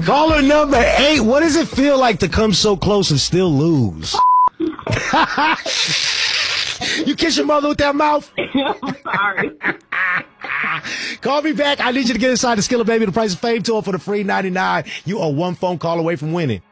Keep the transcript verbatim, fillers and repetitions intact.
Caller number eight. What does it feel like to come so close and still lose? You kiss your mother with that mouth? I'm sorry. Call me back. I need you to get inside the Skilla Baby, the Price of Fame tour for the free ninety-nine. You are one phone call away from winning.